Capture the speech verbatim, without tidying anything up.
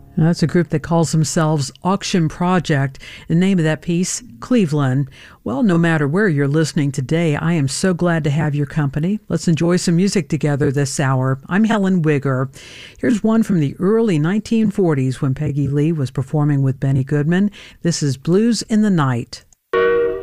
That's a group that calls themselves Auction Project. The name of that piece, Cleveland. Well, no matter where you're listening today, I am so glad to have your company. Let's enjoy some music together this hour. I'm Helen Wigger. Here's one from the early nineteen forties when Peggy Lee was performing with Benny Goodman. This is Blues in the Night.